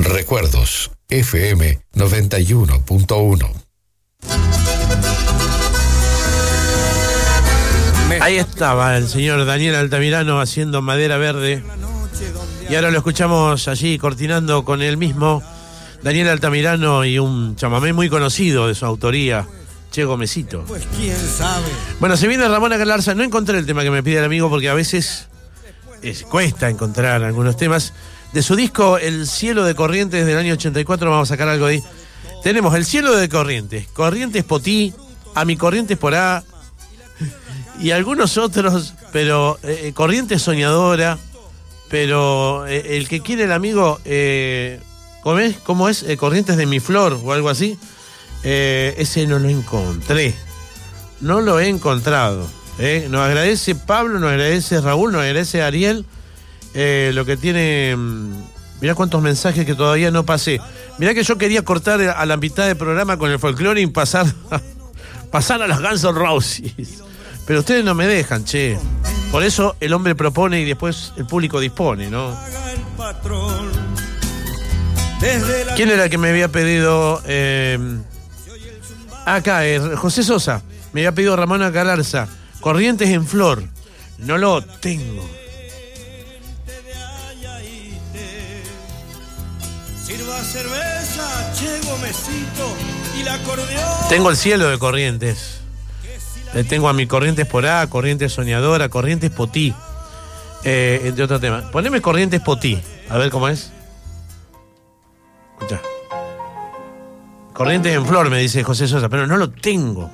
Recuerdos FM 91.1. Ahí estaba el señor Daniel Altamirano haciendo Madera Verde. Y ahora lo escuchamos allí cortinando con él mismo, Daniel Altamirano, y un chamamé muy conocido de su autoría, Che Gomecito. Pues quién sabe. Bueno, se viene Ramona Galarza. No encontré el tema que me pide el amigo porque a veces cuesta encontrar algunos temas. De su disco El Cielo de Corrientes del año 84 vamos a sacar algo de ahí. Tenemos El Cielo de Corrientes, Corrientes Potí, A mi Corrientes por A y algunos otros, pero Corrientes Soñadora, pero el que quiere el amigo, ¿cómo es? Corrientes de mi Flor o algo así. Ese no lo encontré. No lo he encontrado. Nos agradece Pablo, nos agradece Raúl, nos agradece Ariel. Lo que tiene. Mirá cuántos mensajes que todavía no pasé. Mirá que yo quería cortar a la mitad del programa con el folclore y pasar a los Guns N' Roses. Pero ustedes no me dejan, che. Por eso el hombre propone y después el público dispone, ¿no? ¿Quién era el que me había pedido? Acá, José Sosa. Me había pedido Ramona Galarza. Corrientes en Flor. No lo tengo. Sirva cerveza, Che Gomecito y la acordeón. Tengo El Cielo de Corrientes. Tengo a mi Corrientes por A, Corrientes Soñadora, Corrientes Potí. Entre otros temas. Poneme Corrientes Potí. A ver cómo es. Escucha. Corrientes en Flor, me dice José Sosa, pero no lo tengo.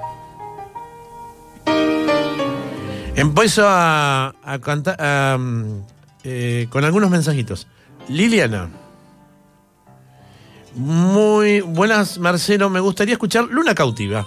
Empiezo a cantar con algunos mensajitos. Liliana. Muy buenas, Marcelo. Me gustaría escuchar Luna Cautiva.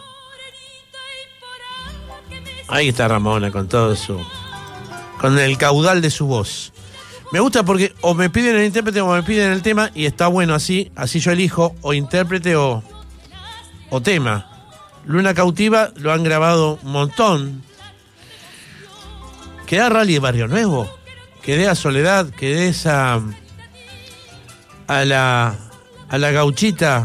Ahí está Ramona con con el caudal de su voz. Me gusta porque o me piden el intérprete o me piden el tema y está bueno así yo elijo o intérprete o tema. Luna Cautiva lo han grabado un montón. Quedé a Rally de Barrio Nuevo, quedé a Soledad, quedé a la gauchita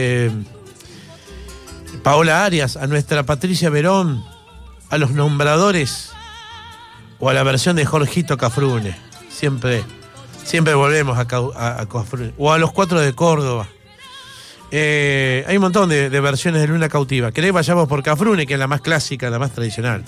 Paola Arias, a nuestra Patricia Verón, a los nombradores o a la versión de Jorgito Cafrune. Siempre volvemos a Cafrune. O a los 4 de Córdoba. Hay un montón de versiones de Luna Cautiva. ¿Querés vayamos por Cafrune, que es la más clásica, la más tradicional?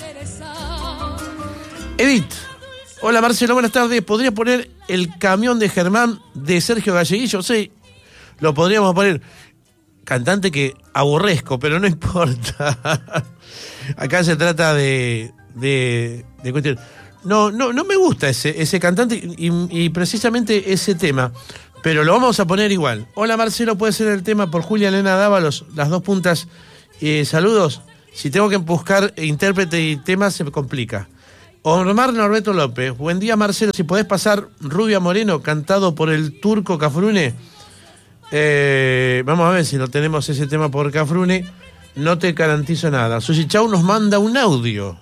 Edith. Hola Marcelo, buenas tardes. ¿Podría poner El Camión de Germán de Sergio Galleguillo? Sí, lo podríamos poner. Cantante que aborrezco, pero no importa. Acá se trata de cuestión. No me gusta ese cantante y precisamente ese tema, pero lo vamos a poner igual. Hola Marcelo, puede ser el tema por Julia Elena Dávalos, Las Dos Puntas. Saludos. Si tengo que buscar intérprete y tema se me complica. Omar Norberto López. Buen día Marcelo, si podés pasar Rubia Moreno cantado por el Turco Cafrune. Vamos a ver si no tenemos ese tema por Cafrune. No te garantizo nada. Susi Chau nos manda un audio.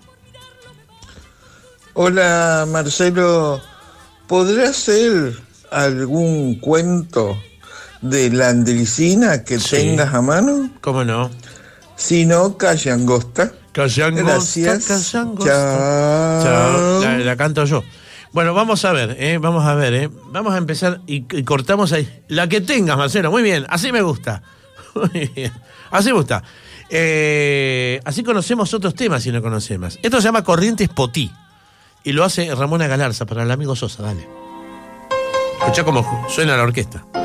Hola Marcelo, ¿podrás hacer algún cuento de la Andricina que tengas a mano? ¿Cómo no? Si no, Callangosta. Gracias. Chao. La canto yo. Bueno, vamos a ver. Vamos a empezar y cortamos ahí. La que tengas, Marcelo. Muy bien, así me gusta. Muy bien, así me gusta. Así conocemos otros temas si no conocemos. Esto se llama Corrientes Potí. Y lo hace Ramona Galarza para el amigo Sosa. Dale. Escuchá cómo suena la orquesta.